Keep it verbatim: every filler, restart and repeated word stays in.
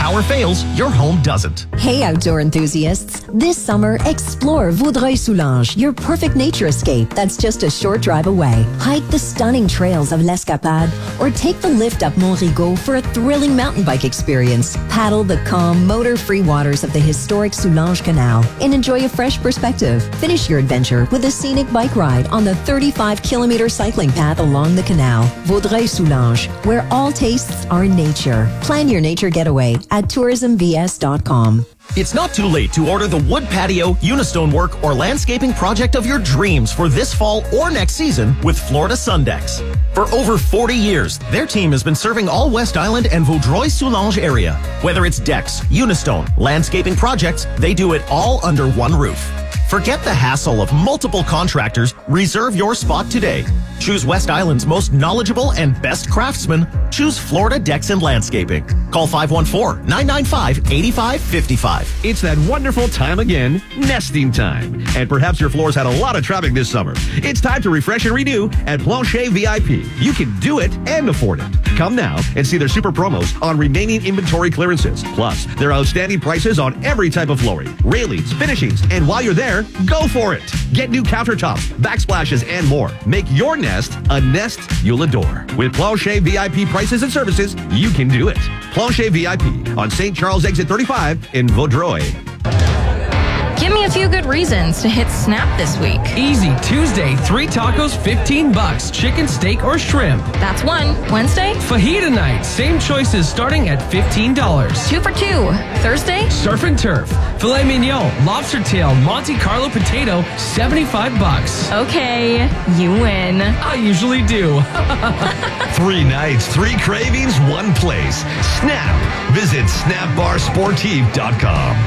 power fails, your home doesn't. Hey, outdoor enthusiasts. This summer, explore Vaudreuil-Soulanges, your perfect nature escape that's just a short drive away. Hike the stunning trails of l'Escapade or take the lift up Mont Rigaud for a thrilling mountain bike experience. Paddle the calm, motor-free waters of the historic Soulanges Canal and enjoy a fresh perspective. Finish your adventure with a scenic bike ride on the thirty-five kilometer cycling path along the canal. Vaudreuil-Soulanges, where all tastes are nature. Plan your nature getaway at tourism v s dot com. It's not too late to order the wood patio, Unistone work, or landscaping project of your dreams for this fall or next season with Florida Sundex. For over forty years, their team has been serving all West Island and Vaudreuil-Soulanges area. Whether it's decks, Unistone, landscaping projects, they do it all under one roof. Forget the hassle of multiple contractors. Reserve your spot today. Choose West Island's most knowledgeable and best craftsmen. Choose Florida Decks and Landscaping. Call five one four, nine nine five, eight five five five. It's that wonderful time again, nesting time. And perhaps your floors had a lot of traffic this summer. It's time to refresh and renew at Blanchet V I P. You can do it and afford it. Come now and see their super promos on remaining inventory clearances. Plus, their outstanding prices on every type of flooring, railings, finishings, and while you're there, go for it. Get new countertops, backsplashes, and more. Make your nest a nest you'll adore. With Blanchet V I P prices and services, you can do it. Blanchet V I P on Saint Charles Exit thirty-five in Vaudreuil. Give me a few good reasons to hit Snap this week. Easy. Tuesday, three tacos, fifteen bucks. Chicken, steak, or shrimp. That's one. Wednesday? Fajita night. Same choices starting at fifteen dollars. Two for two. Thursday? Surf and turf. Filet mignon, lobster tail, Monte Carlo potato, seventy-five bucks. Okay, you win. I usually do. Three nights, three cravings, one place. Snap. Visit snap bar sportive dot com.